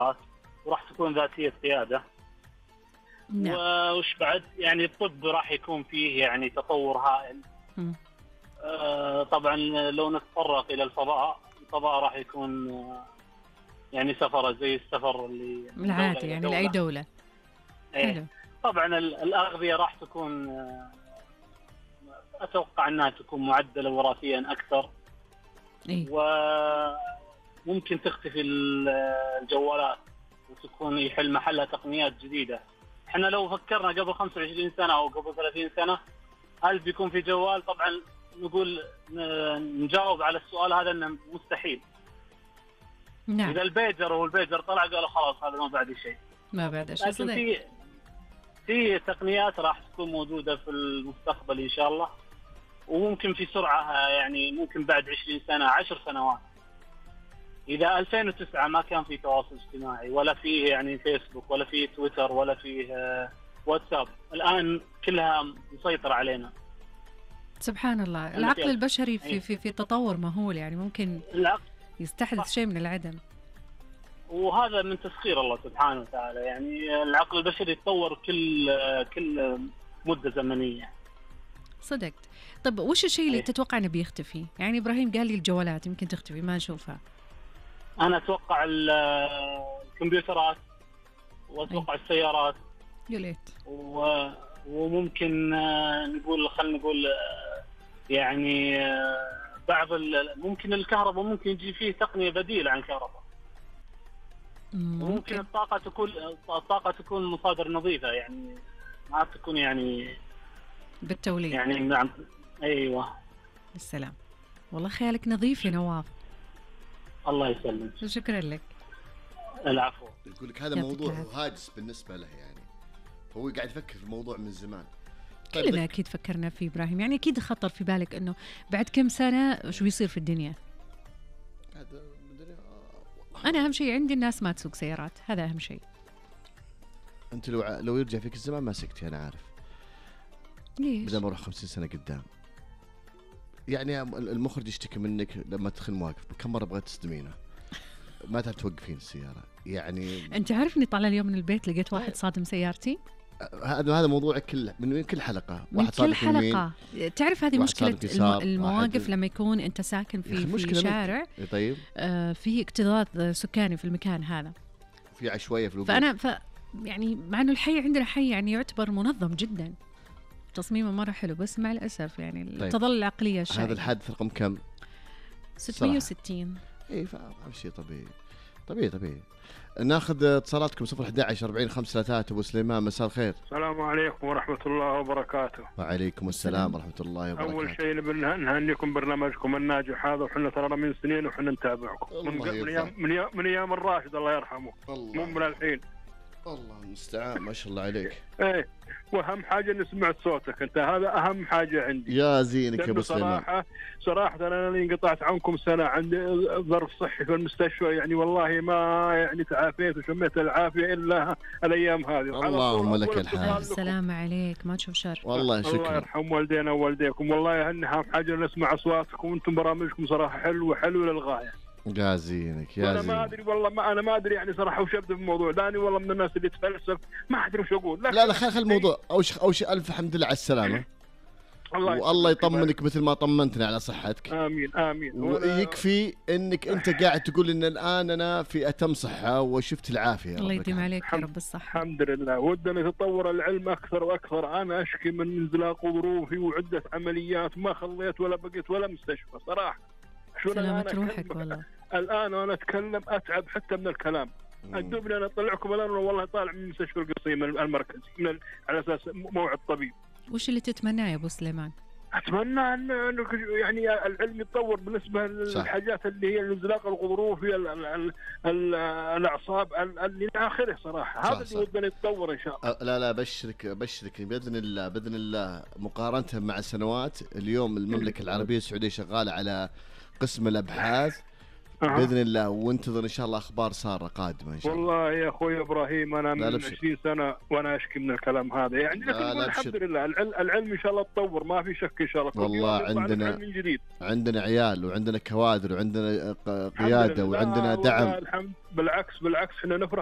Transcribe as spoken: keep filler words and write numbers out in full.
وراح تكون ذاتية قيادة. نعم. وش بعد يعني الطب راح يكون فيه يعني تطور هائل. م. آه طبعا لو نتطرق إلى الفضاء، الفضاء راح يكون آه يعني سفرة زي السفر اللي من العادي دولة إلى يعني دولة. لأي دولة. إيه. حلو. طبعا ال- الأغذية راح تكون آه أتوقع أنها تكون معدلة وراثيا أكثر. إيه. وممكن تختفي ال- الجوالات وتكون يحل محلها تقنيات جديدة. احنا لو فكرنا قبل خمسة وعشرين سنة أو قبل ثلاثين سنة هل بيكون في جوال؟ طبعا نقول ن- نجاوب على السؤال هذا انه مستحيل. نعم. اذا البيجر والبيجر طلع قالوا خلاص هذا ما بعد شيء. ما بعد شيء. لكن في في تقنيات راح تكون موجودة في المستقبل ان شاء الله، وممكن في سرعة يعني ممكن بعد عشرين سنة عشر سنوات. إذا ألفين وتسعة ما كان في تواصل اجتماعي ولا فيه يعني فيسبوك ولا فيه تويتر ولا فيه آه، واتساب، الآن كلها مسيطرة علينا. سبحان الله، العقل البشري في في في تطور مهول، يعني ممكن العقل يستحدث شيء من العدم. وهذا من تسخير الله سبحانه وتعالى، يعني العقل البشري يتطور كل آه، كل مدة زمنية. صدقت. طب وش الشيء اللي إيه. تتوقع انه بيختفي؟ يعني ابراهيم قال لي الجوالات يمكن تختفي ما نشوفها. أنا أتوقع ال- الكمبيوترات وأتوقع السيارات يا ليت. و- وممكن آه، نقول خلينا نقول آه، يعني آه، بعض ال- ممكن الكهرباء ممكن يجي فيه تقنية بديلة عن الكهرباء. وممكن ممكن. الطاقة تكون الطاقة تكون مصادر نظيفة، يعني ما تكون يعني بالتوليد. يعني نعم. أيوة. بالسلام. والله خيالك نظيف يا نواف. الله يسلمك. شكرا لك. العفو. يقول لك هذا يعطيك موضوع العافية. هاجس بالنسبة له، يعني هو قاعد يفكر في الموضوع من زمان. كلنا اكيد فكرنا فيه ابراهيم، يعني اكيد خطر في بالك انه بعد كم سنه شو بيصير في الدنيا. هذا مدري آه. انا اهم شيء عندي الناس ما تسوق سيارات، هذا اهم شيء. انت لو ع- لو يرجع فيك الزمان ما سكتي، انا عارف. ليش؟ بدل ما اروح خمسين سنة قدام. يعني المخرج يشتكي منك لما تدخل مواقف، كم مرة بغيت تصدمينه ما تعرف توقفين السيارة. يعني انت عارف اني طالع اليوم من البيت لقيت واحد صادم سيارتي. هذا هذا موضوع كل من كل حلقة. من كل حلقة. تعرف هذه واحد مشكلة صادم يسار، الم- المواقف واحد- لما يكون انت ساكن يا أخي في, في مشكلة شارع منك. طيب آه في اكتظاظ سكاني في المكان هذا، في عشوائية في الوقوف. فانا ف يعني مع انه الحي عندنا حي يعني يعتبر منظم جدا، تصميمه مرة حلو، بس مع الاسف يعني طيب. تظل العقلية الشائعة. هذا الحادث رقم كم؟ ستمية وستين. اي فاهم شيء طبيعي طبيعي طبيعي. ناخذ اتصالاتكم صفر أحد عشر أربعين خمسة ثلاثة. ابو سليمان مساء الخير. السلام عليكم ورحمة الله وبركاته. وعليكم السلام ورحمة الله وبركاته. أول شيء نبي نهنيكم برنامجكم الناجح هذا، وحنا ترى من سنين وحنا نتابعكم من, الله من يرضى. أيام من, أيام- من أيام الراشد الله يرحمه، الله مو من الحين. الله المستعان، ما شاء الله عليك. إيه، وأهم حاجة إني سمعت صوتك أنت، هذا أهم حاجة عندي. يا زينك يا ابو لأنه سليمان. صراحة صراحة أنا اللي انقطعت عنكم سنة، عندي ظرف صحي في المستشفى، يعني والله ما يعني تعافيت وشميت العافية إلا الأيام هذه. اللهم لك الحمد. السلام عليك، ما تشوف شر. والله الله شكرا. يرحم والدينا ووالديكم، والله أهم حاجة نسمع أصواتكم، وأنتم برامجكم صراحة حلوة حلوة للغاية. يا زينك يا انا زينك. ما ادري والله، ما انا ما ادري يعني صراحه وش ابدا في الموضوع، لاني والله من الناس اللي تفلسف ما ادري وش اقول. لا لا خل خل الموضوع اول شيء اول شيء الف حمد لله على السلامه. الله والله يطمنك مثل ما طمنتنا على صحتك. امين امين. ويكفي انك انت قاعد تقول ان الان انا في اتم صحه وشفت العافيه. الله يديم عليك يا رب الصحه. الحمد لله. ودنا يتطور العلم اكثر واكثر. انا اشكي من انزلاق ظروفي وعده عمليات، ما خليت ولا بقيت ولا مستشفى صراحه. سلامة روحك والله. الان وانا اتكلم اتعب حتى من الكلام. ادوبني انا اطلعكم الان والله طالع من مستشفى القصيم المركزي من على اساس موعد طبيب. وش اللي تتمناه يا ابو سليمان؟ اتمنى ان يعني العلم يتطور بالنسبه للحاجات اللي هي الانزلاق الغضروفي، الاعصاب الى اخره صراحه. هذا اللي ودنا يتطور ان شاء الله. لا لا بشرك بشرك باذن الله باذن الله. مقارنه مع سنوات اليوم المملكه العربيه السعوديه شغاله على قسم الابحاث باذن الله، وانتظر ان شاء الله اخبار ساره قادمه ان شاء الله. والله يا اخوي ابراهيم انا من لا عشرين سنه وانا اشكي من الكلام هذا يعني، لا لكن لا الحمد أبشر. لله العلم, العلم ان شاء الله تطور، ما في شك ان شاء الله. والله عندنا من جديد. عندنا عيال وعندنا كوادر وعندنا قياده وعندنا دعم. الحمد بالعكس بالعكس احنا نفرح